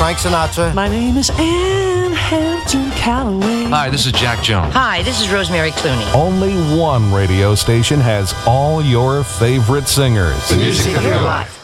Frank Sinatra. My name is Anne Hampton Calloway. Hi, this is Jack Jones. Hi, this is Rosemary Clooney. Only one radio station has all your favorite singers. The music of your life.